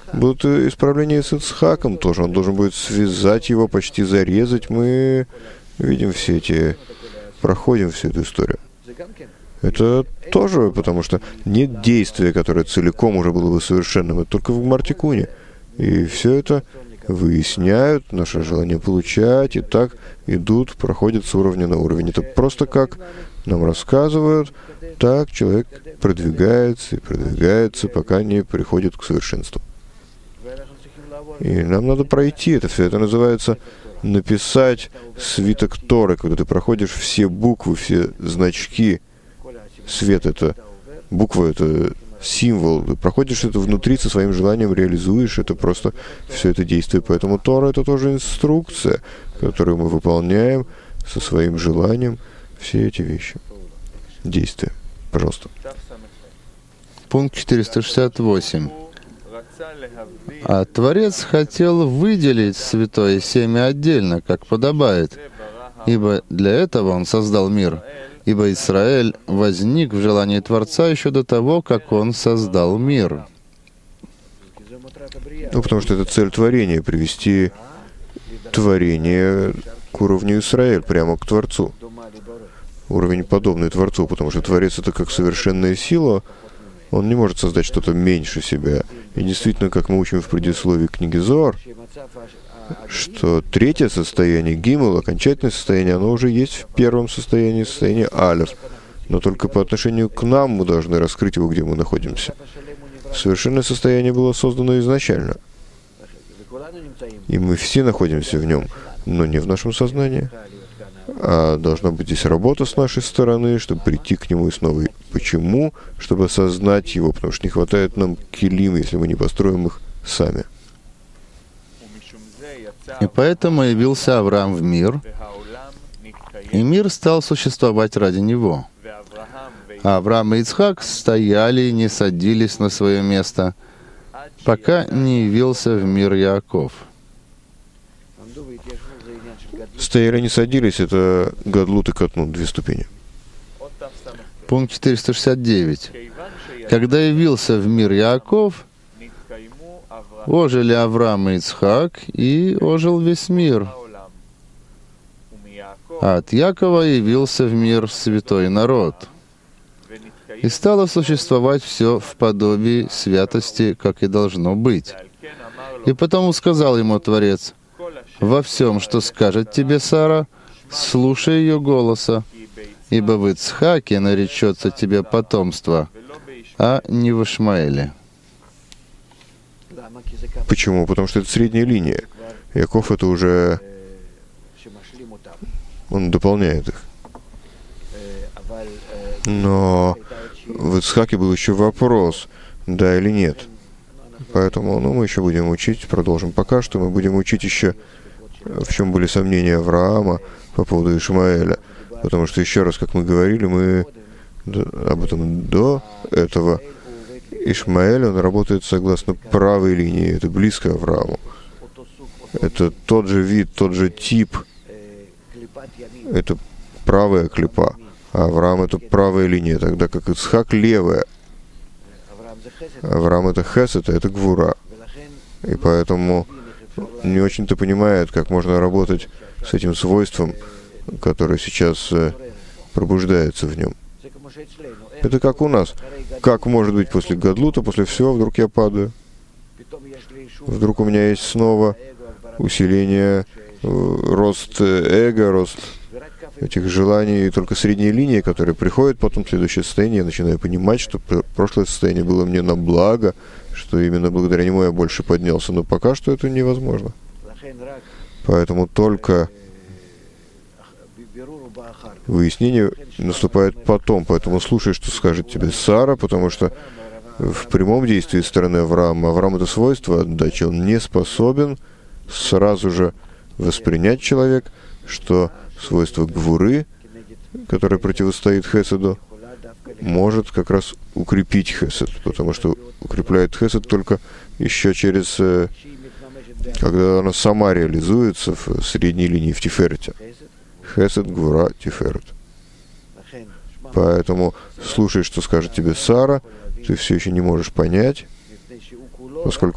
Будут исправления с Ицхаком тоже. Он должен будет связать его, почти зарезать. Мы видим все эти, проходим всю эту историю. Это тоже, потому что нет действия, которое целиком уже было бы совершенным. Это только в Гмар-Тикуне. И все это выясняют, наше желание получать, и так идут, проходят с уровня на уровень. Это просто как нам рассказывают, так человек продвигается и продвигается, пока не приходит к совершенству. И нам надо пройти это все. Это называется написать свиток Торы, когда ты проходишь все буквы, все значки. Свет — это буква, это символ. Ты проходишь это внутри со своим желанием, реализуешь это, просто все это действие. Поэтому Тора — это тоже инструкция, которую мы выполняем со своим желанием, все эти вещи. Действия. Пожалуйста. Пункт 468. А Творец хотел выделить святое семя отдельно, как подобает, ибо для этого Он создал мир. Ибо Израиль возник в желании Творца еще до того, как Он создал мир. Потому что это цель творения — привести творение к уровню Израиль, прямо к Творцу. Уровень, подобный Творцу, потому что Творец — это как совершенная сила, он не может создать что-то меньше себя. И действительно, как мы учим в предисловии книги Зоар, что третье состояние, гимл, окончательное состояние, оно уже есть в первом состоянии, состоянии алеф. Но только по отношению к нам мы должны раскрыть его, где мы находимся. Совершенное состояние было создано изначально. И мы все находимся в нем, но не в нашем сознании. А должна быть здесь работа с нашей стороны, чтобы прийти к нему и снова. Почему? Чтобы осознать его, потому что не хватает нам килим, если мы не построим их сами. И поэтому явился Авраам в мир, и мир стал существовать ради него. А Авраам и Ицхак стояли и не садились на свое место, пока не явился в мир Яаков. Стояли, не садились — это гадлут и катнут, 2 ступени. Пункт 469. Когда явился в мир Яаков, ожили Авраам и Ицхак, и ожил весь мир. А от Якова явился в мир святой народ. И стало существовать все в подобии святости, как и должно быть. И потому сказал ему Творец: «Во всем, что скажет тебе Сара, слушай ее голоса, ибо в Ицхаке наречется тебе потомство, а не в Ишмаэле». Почему? Потому что это средняя линия. Яков — это уже... он дополняет их. Но в Ицхаке был еще вопрос, да или нет. Поэтому мы еще будем учить, продолжим. Пока что мы будем учить еще, в чем были сомнения Авраама по поводу Ишмаэля. Потому что, еще раз, как мы говорили, мы об этом до этого. Ишмаэль, он работает согласно правой линии, это близко Аврааму. Это тот же вид, тот же тип, это правая клипа. А Авраам — это правая линия, тогда как Ицхак — левая. Авраам — это хесед, а это гвура. И поэтому не очень-то понимает, как можно работать с этим свойством, которое сейчас пробуждается в нем. Это как у нас. Как может быть после гадлута, после всего, вдруг я падаю? Вдруг у меня есть снова усиление, рост эго, рост этих желаний, и только средняя линия, которая приходит, потом следующее состояние, я начинаю понимать, что прошлое состояние было мне на благо, что именно благодаря нему я больше поднялся. Но пока что это невозможно. Поэтому только выяснение наступает потом. Поэтому слушай, что скажет тебе Сара, потому что в прямом действии стороны Авраама, Авраам — это свойство отдачи, он не способен сразу же воспринять человек, что свойство гвуры, которое противостоит хеседу, может как раз укрепить хесед, потому что укрепляет хесед только еще через, когда она сама реализуется в средней линии, в тиферете. Хесед, гвура, тиферет. Поэтому слушай, что скажет тебе Сара, ты все еще не можешь понять, поскольку